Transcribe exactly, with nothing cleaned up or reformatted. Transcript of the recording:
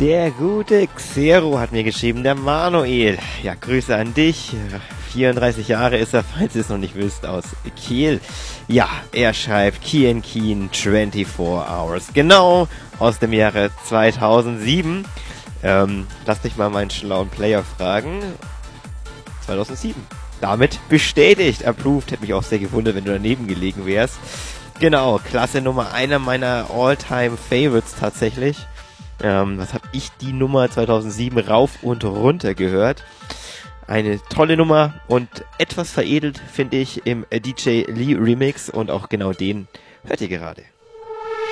Der gute Xero hat mir geschrieben, der Manuel. Ja, Grüße an dich. vierunddreißig Jahre ist er, falls ihr es noch nicht wisst, aus Kiel. Ja, er schreibt Keen Keen vierundzwanzig Hours. Genau, aus dem Jahre zweitausendsieben. Ähm, lass dich mal meinen schlauen Player fragen. zweitausendsieben. Damit bestätigt, approved. Hätte mich auch sehr gewundert, wenn du daneben gelegen wärst. Genau, Klasse Nummer, einer meiner All-Time-Favorites tatsächlich. Ähm, was habe ich die Nummer zweitausendsieben rauf und runter gehört? Eine tolle Nummer und etwas veredelt, finde ich, im D J Lee Remix und auch genau den hört ihr gerade.